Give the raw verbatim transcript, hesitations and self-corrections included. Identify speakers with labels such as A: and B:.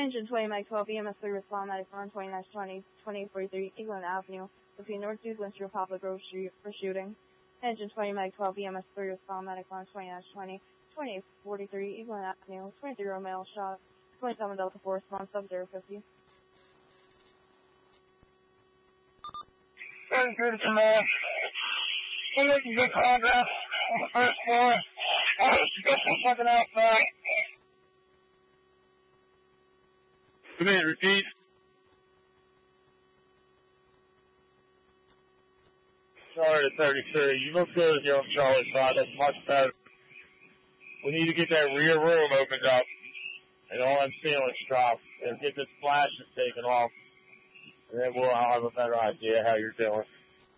A: Engine twenty, Mike twelve, E M S three, respond, medic on twenty-nine twenty, twenty forty-three, England Avenue, between North Dukeland Street, Poplar Grove Street, for shooting. Engine twenty, Mike twelve, E M S three, respond, medic on twenty-nine twenty, twenty forty-three, England Avenue, twenty-three Romeo shot, twenty-seven Delta four, respond, sub zero fifty.
B: Very good from there. We're looking good progress on the first floor. I was just looking outside.
C: Come in, repeat. Sorry to thirty-three. You look good here on Charlie side. That's much better. We need to get that rear room opened up and all them ceilings dropped and get this flashes taken off. And then we'll I'll have a better idea how you're doing.